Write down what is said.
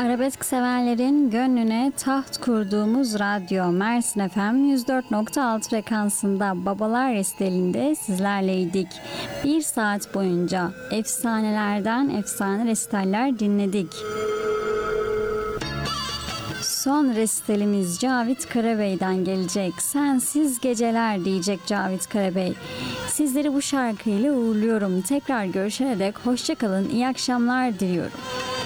Arabesk severlerin gönlüne taht kurduğumuz radyo Mersin FM 104.6 frekansında Babalar Resitali'nde sizlerleydik. Bir saat boyunca efsanelerden efsane resitaller dinledik. Son resitalimiz Cavit Karabey'den gelecek. Sensiz geceler diyecek Cavit Karabey. Sizleri bu şarkıyla uğurluyorum. Tekrar görüşene dek hoşça kalın, iyi akşamlar diliyorum.